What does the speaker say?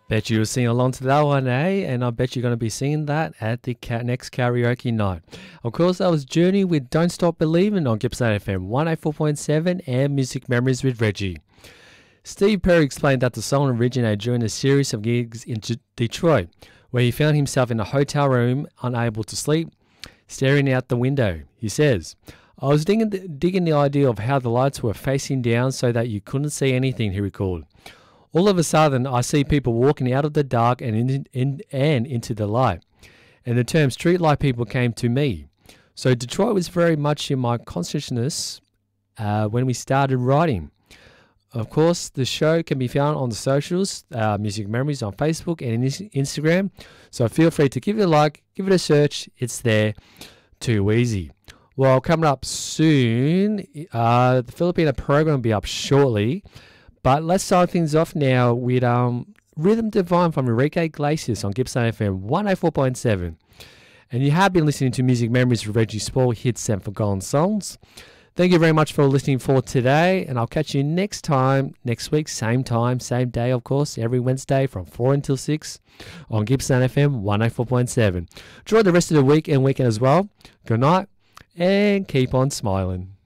Bet you'll sing along to that one, eh? And I bet you're going to be singing that at the next karaoke night. Of course, that was Journey with Don't Stop Believing on Gippsland FM 104.7 and Music Memories with Reggie. Steve Perry explained that the song originated during a series of gigs in Detroit, where he found himself in a hotel room, unable to sleep, staring out the window. He says, I was digging the idea of how the lights were facing down so that you couldn't see anything, he recalled. All of a sudden, I see people walking out of the dark and into the light, and the term streetlight people came to me. So Detroit was very much in my consciousness when we started writing. Of course, the show can be found on the socials, Music Memories on Facebook and Instagram. So feel free to give it a like, give it a search. It's there. Too easy. Well, coming up soon, the Filipino program will be up shortly. But let's start things off now with Rhythm Divine from Enrique Iglesias on Gippsland FM 104.7. And you have been listening to Music Memories with Reggie Spall, hits and forgotten songs. Thank you very much for listening for today, and I'll catch you next week, same time, same day, of course, every Wednesday from 4 until 6 on Gippsland FM 104.7. Enjoy the rest of the week and weekend as well. Good night, and keep on smiling.